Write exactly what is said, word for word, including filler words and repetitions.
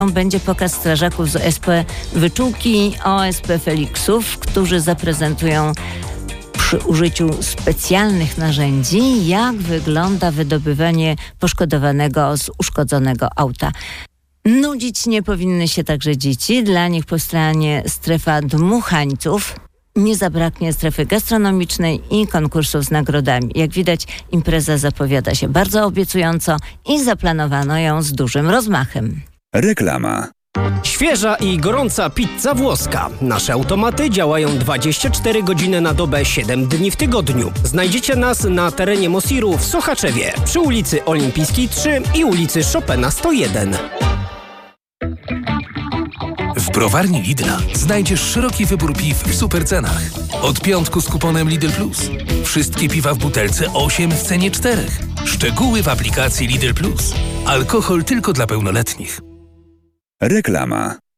Będzie pokaz strażaków z O S P Wyczółki i O S P Feliksów, którzy zaprezentują przy użyciu specjalnych narzędzi, jak wygląda wydobywanie poszkodowanego z uszkodzonego auta. Nudzić nie powinny się także dzieci. Dla nich powstanie strefa dmuchańców. Nie zabraknie strefy gastronomicznej i konkursów z nagrodami. Jak widać, impreza zapowiada się bardzo obiecująco i zaplanowano ją z dużym rozmachem. Reklama. Świeża i gorąca pizza włoska. Nasze automaty działają dwadzieścia cztery godziny na dobę, siedem dni w tygodniu. Znajdziecie nas na terenie Mosiru w Sochaczewie, przy ulicy Olimpijskiej trzy i ulicy Chopina sto jeden. W browarni Lidla znajdziesz szeroki wybór piw w supercenach. Od piątku z kuponem Lidl Plus. Wszystkie piwa w butelce osiem w cenie czterech. Szczegóły w aplikacji Lidl Plus. Alkohol tylko dla pełnoletnich. Reklama.